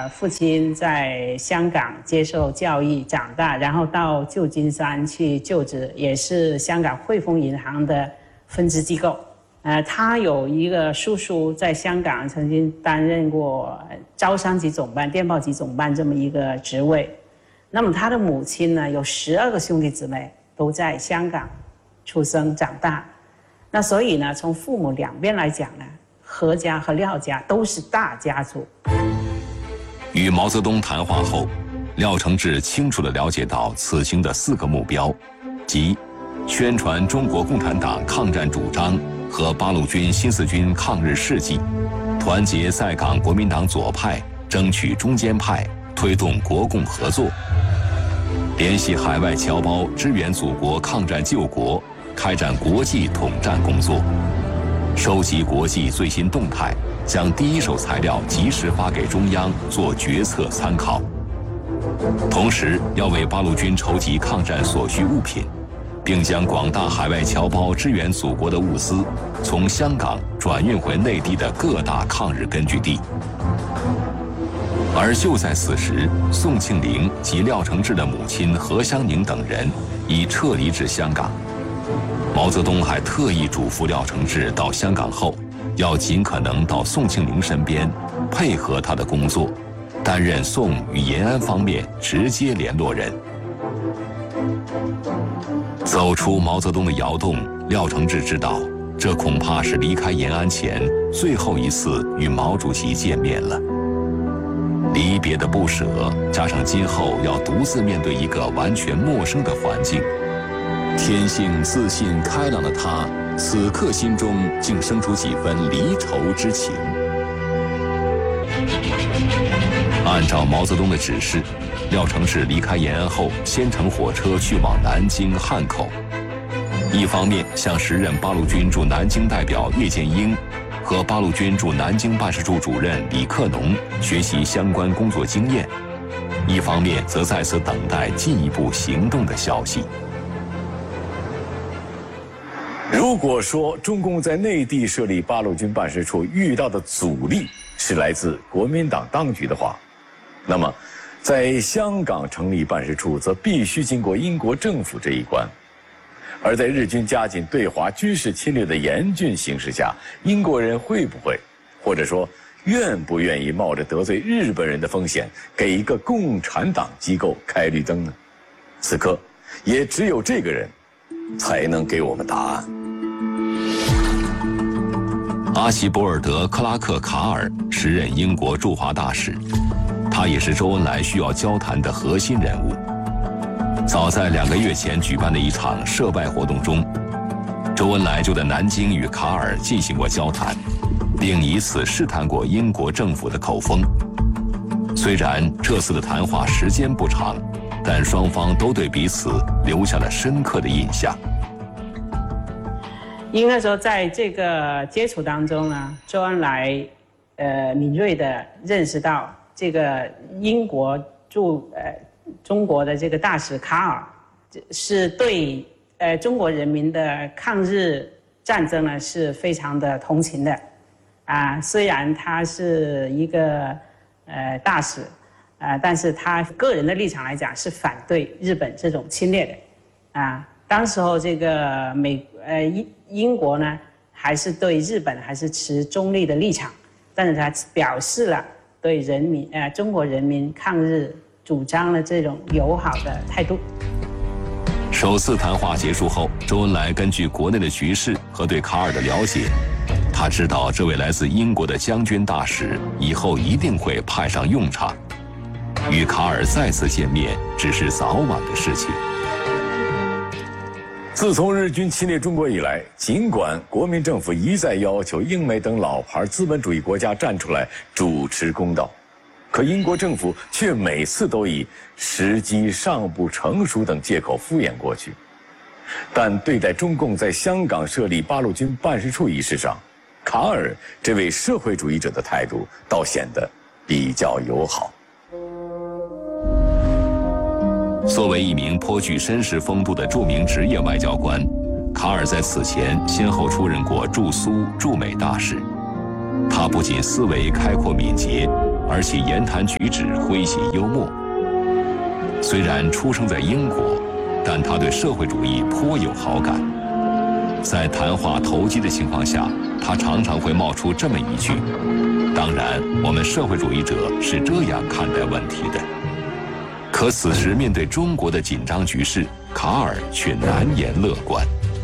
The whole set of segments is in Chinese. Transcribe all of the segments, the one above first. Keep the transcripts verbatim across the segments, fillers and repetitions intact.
的父亲在香港接受教育长大，然后到旧金山去就职，也是香港汇丰银行的分支机构。呃，他有一个叔叔在香港曾经担任过招商局总办、电报局总办这么一个职位。那么他的母亲呢，有十二个兄弟姊妹都在香港出生长大。那所以呢，从父母两边来讲呢，何家和廖家都是大家族。 与毛泽东谈话后，廖承志清楚地了解到此行的四个目标，即宣传中国共产党抗战主张和八路军新四军抗日事迹，团结在港国民党左派，争取中间派，推动国共合作，联系海外侨胞支援祖国抗战救国，开展国际统战工作，收集国际最新动态，将第一手材料及时发给中央做决策参考。同时，要为八路军筹集抗战所需物品，并将广大海外侨胞支援祖国的物资从香港转运回内地的各大抗日根据地。而就在此时，宋庆龄及廖承志的母亲何香凝等人已撤离至香港。毛泽东还特意嘱咐廖承志到香港后，要尽可能到宋庆龄身边，配合他的工作，担任宋与延安方面直接联络人。走出毛泽东的窑洞，廖承志知道，这恐怕是离开延安前最后一次与毛主席见面了。离别的不舍，加上今后要独自面对一个完全陌生的环境，天性自信开朗的他，此刻心中竟生出几分离愁之情。按照毛泽东的指示，廖承志离开延安后，先乘火车去往南京、汉口，一方面向时任八路军驻南京代表叶剑英和八路军驻南京办事处主任李克农学习相关工作经验，一方面则在此等待进一步行动的消息。 如果说中共在内地设立八路军办事处遇到的阻力是来自国民党当局的话，那么在香港成立办事处则必须经过英国政府这一关。而在日军加紧对华军事侵略的严峻形势下，英国人会不会，或者说愿不愿意冒着得罪日本人的风险，给一个共产党机构开绿灯呢？此刻也只有这个人才能给我们答案。 阿希博尔德·克拉克·卡尔时任英国驻华大使，他也是周恩来需要交谈的核心人物。早在两个月前举办的一场涉外活动中，周恩来就在南京与卡尔进行过交谈，并以此试探过英国政府的口风。虽然这次的谈话时间不长，但双方都对彼此留下了深刻的印象。 应该说，在这个接触当中呢，周恩来呃敏锐地认识到，这个英国驻呃中国的这个大使卡尔是对呃中国人民的抗日战争呢是非常的同情的，啊，虽然他是一个呃大使，啊，但是他个人的立场来讲是反对日本这种侵略的，啊，当时候这个美呃英英国呢还是对日本还是持中立的立场，但是他表示了对人民呃中国人民抗日主张了这种友好的态度。 首次谈话结束后，周恩来根据国内的局势和对卡尔的了解，他知道这位来自英国的将军大使以后一定会派上用场，与卡尔再次见面只是早晚的事情。 自从日军侵略中国以来，尽管国民政府一再要求英美等老牌资本主义国家站出来主持公道，可英国政府却每次都以时机尚不成熟等借口敷衍过去。但对待中共在香港设立八路军办事处一事上，卡尔这位社会主义者的态度倒显得比较友好。 作为一名颇具绅士风度的著名职业外交官，卡尔在此前先后出任过驻苏、驻美大使。他不仅思维开阔敏捷， 而且言谈举止诙谐幽默。虽然出生在英国，但他对社会主义颇有好感。在谈话投机的情况下，他常常会冒出这么一句：“当然，我们社会主义者是这样看待问题的。”可此时面对中国的紧张局势，卡尔却难言乐观。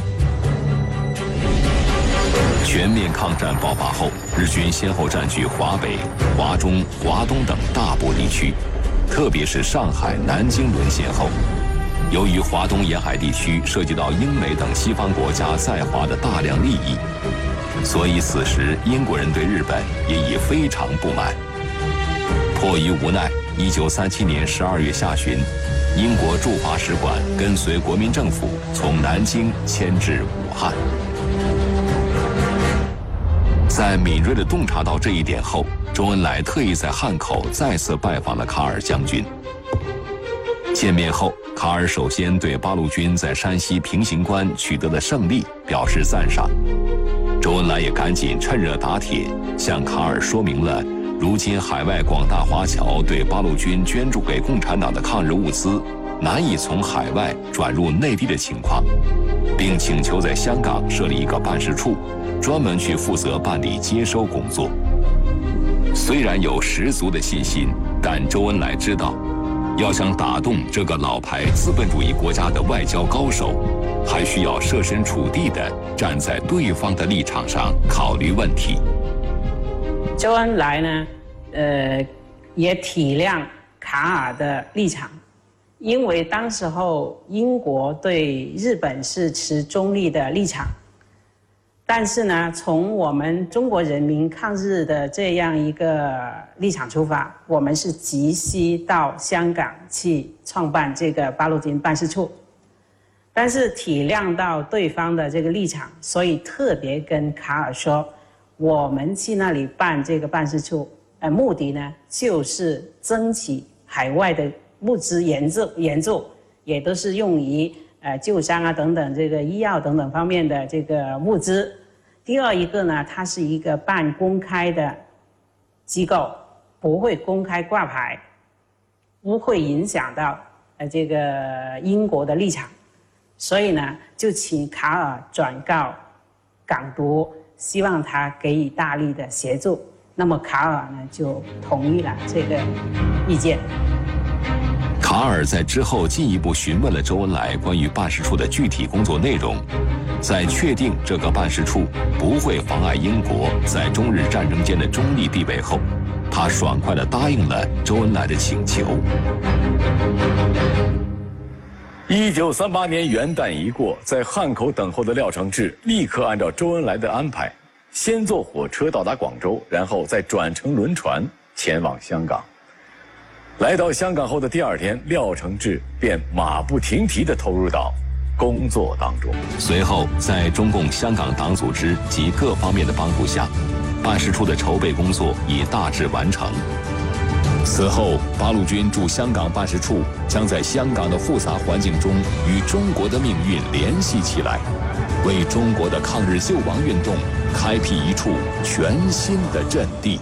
全面抗战爆发后，日军先后占据华北、华中、华东等大部地区，特别是上海、南京沦陷后，由于华东沿海地区涉及到英美等西方国家在华的大量利益，所以此时英国人对日本也已非常不满。迫于无奈，一九三七年十二月下旬，英国驻华使馆跟随国民政府从南京迁至武汉。在敏锐地洞察到这一点后，周恩来特意在汉口再次拜访了卡尔将军。见面后，卡尔首先对八路军在山西平型关取得的胜利表示赞赏。周恩来也赶紧趁热打铁，向卡尔说明了如今海外广大华侨对八路军捐助给共产党的抗日物资难以从海外转入内地的情况，并请求在香港设立一个办事处，专门去负责办理接收工作。虽然有十足的信心，但周恩来知道，要想打动这个老牌资本主义国家的外交高手，还需要设身处地地站在对方的立场上考虑问题。 周恩来呢，呃，也体谅卡尔的立场，因为当时候英国对日本是持中立的立场，但是呢，从我们中国人民抗日的这样一个立场出发，我们是急需到香港去创办这个八路军办事处。但是体谅到对方的这个立场，所以特别跟卡尔说，我们去那里办这个办事处，呃，目的呢就是争取海外的物资援助，援助也都是用于呃救伤啊等等这个医药等等方面的这个物资。第二一个呢，它是一个半公开的机构，不会公开挂牌，不会影响到呃这个英国的立场。所以呢，就请卡尔转告港督，希望他给予大力的协助。那么卡尔呢，就同意了这个意见。 卡尔在之后进一步询问了周恩来关于办事处的具体工作内容，在确定这个办事处不会妨碍英国在中日战争间的中立地位后，他爽快地答应了周恩来的请求。 一九三八年元旦一过，在汉口等候的廖承志立刻按照周恩来的安排，先坐火车到达广州，然后再转乘轮船前往香港。来到香港后的第二天，廖承志便马不停蹄地投入到工作当中。 随后，在中共香港党组织及各方面的帮助下，办事处的筹备工作已大致完成。此后，八路军驻香港办事处将在香港的复杂环境中与中国的命运联系起来，为中国的抗日救亡运动开辟一处全新的阵地。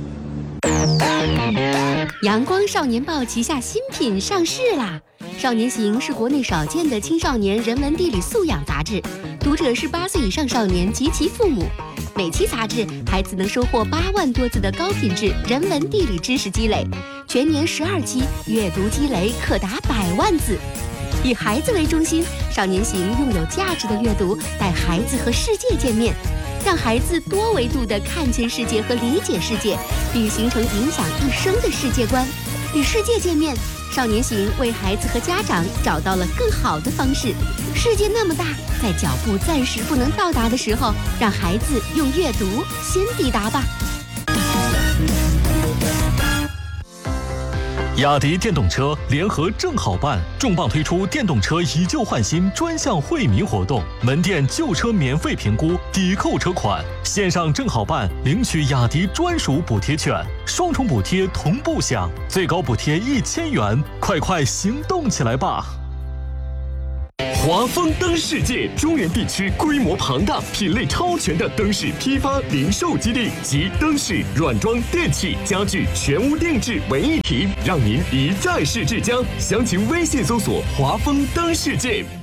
阳光少年报旗下新品上市啦！少年行是国内少见的青少年人文地理素养杂志，读者是八岁以上少年及其父母。每期杂志，孩子能收获八万多字的高品质人文地理知识积累，全年十二期，阅读积累可达百万字。以孩子为中心，少年行用有价值的阅读带孩子和世界见面，让孩子多维度地看见世界和理解世界，并形成影响一生的世界观。与世界见面，少年行为孩子和家长找到了更好的方式。世界那么大，在脚步暂时不能到达的时候，让孩子用阅读先抵达吧。 雅迪电动车联合正好办重磅推出电动车以旧换新专项惠民活动，门店旧车免费评估，抵扣车款，线上正好办领取雅迪专属补贴券，双重补贴同步享，最高补贴一千元，快快行动起来吧！ 华丰灯世界，中原地区规模庞大、品类超全的灯饰批发零售基地及灯饰、软装、电器、家具全屋定制为一体，让您一站式至家。详情微信搜索“华丰灯世界”。